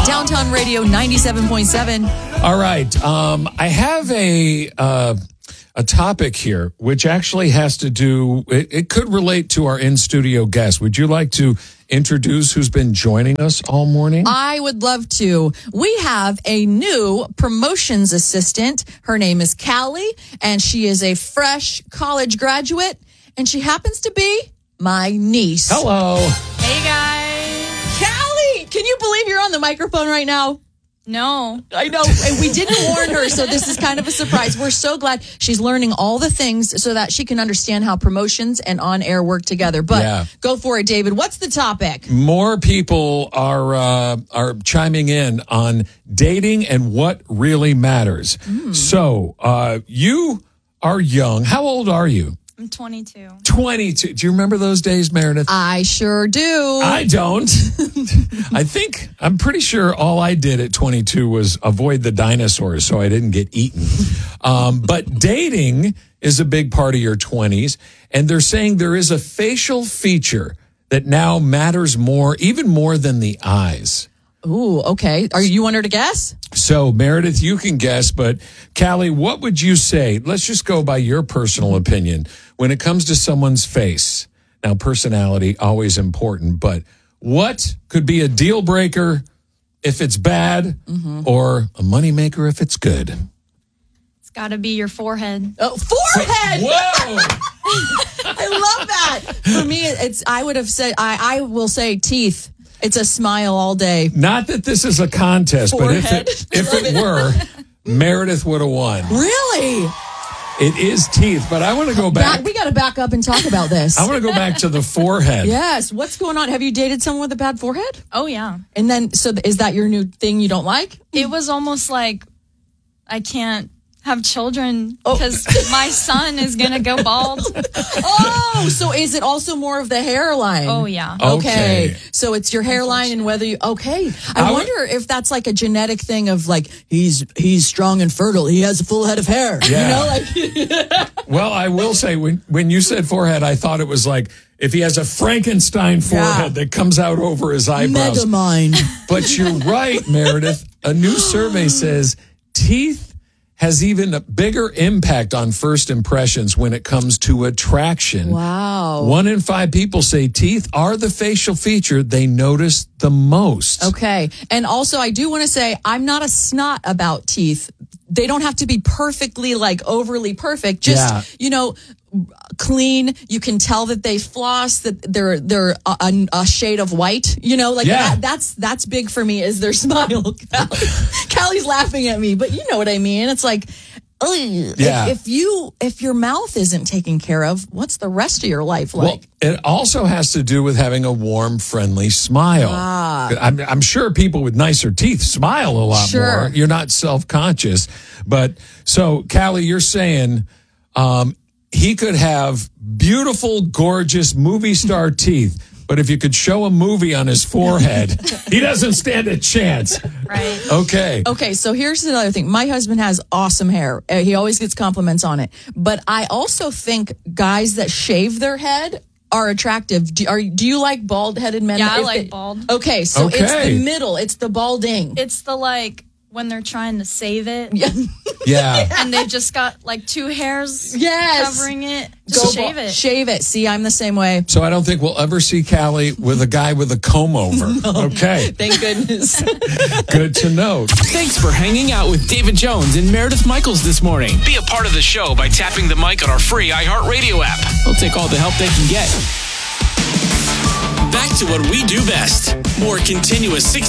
Downtown Radio 97.7. All right. I have a topic here, which actually has to do, it could relate to our in-studio guest. Would you like to introduce who's been joining us all morning? I would love to. We have a new promotions assistant. Her name is Callie, and she is a fresh college graduate, and she happens to be my niece. Hello. Hey, guys. Callie, can you believe you're on the microphone right now? No. I know. And we didn't warn her, so this is kind of a surprise. We're so glad she's learning all the things so that she can understand how promotions and on-air work together. But Go for it, David. What's the topic? More people are chiming in on dating and what really matters. So, you are young. How old are you? I'm 22. 22. Do you remember those days, Meredith? I sure do. I don't. I'm pretty sure all I did at 22 was avoid the dinosaurs so I didn't get eaten. But dating is a big part of your 20s. And they're saying there is a facial feature that now matters more, even more than the eyes. Ooh, okay. You want her to guess? So, Meredith, you can guess, but Callie, what would you say? Let's just go by your personal opinion. When it comes to someone's face, now personality, always important, but what could be a deal breaker if it's bad or a moneymaker if it's good? It's got to be your forehead. Oh, forehead! Whoa! I love that. For me, I will say teeth. It's a smile all day. Not that this is a contest, Forehead. But if it were, Meredith would have won. Really? It is teeth, but I want to go back. We got to back up and talk about this. I want to go back to the forehead. Yes. What's going on? Have you dated someone with a bad forehead? Oh, yeah. And then, so is that your new thing you don't like? It was almost like I can't have children because my son is going to go bald. Oh, so is it also more of the hairline? Oh, yeah. Okay. So it's your hairline and whether you, I wonder if that's like a genetic thing of like, he's strong and fertile. He has a full head of hair. Yeah. You know, like. Well, I will say when you said forehead, I thought it was like if he has a Frankenstein forehead that comes out over his eyebrows. Megamind. But you're right, Meredith. A new survey says teeth has even a bigger impact on first impressions when it comes to attraction. Wow. 1 in 5 people say teeth are the facial feature they notice the most. Okay. And also, I do want to say, I'm not a snot about teeth. They don't have to be perfectly, like, overly perfect. Just, clean. You can tell that they floss, that they're a shade of white. That's big for me is their smile. Callie's laughing at me, but you know what I mean. It's like, if your mouth isn't taken care of, what's the rest of your life like? Well, it also has to do with having a warm, friendly smile. I'm sure people with nicer teeth smile a lot more. You're not self-conscious. But so, Callie, you're saying he could have beautiful, gorgeous movie star teeth, but if you could show a movie on his forehead, he doesn't stand a chance. Right. Okay, so here's another thing. My husband has awesome hair. He always gets compliments on it. But I also think guys that shave their head are attractive. Do you like bald-headed men? Yeah, I like bald. Okay, so it's the middle. It's the balding. It's the, like, when they're trying to save it. Yeah. And they've just got like 2 hairs covering it. Just shave it. Shave it. See, I'm the same way. So I don't think we'll ever see Callie with a guy with a comb over. No. Okay. Thank goodness. Good to know. Thanks for hanging out with David Jones and Meredith Michaels this morning. Be a part of the show by tapping the mic on our free iHeartRadio app. They'll take all the help they can get. Back to what we do best. More continuous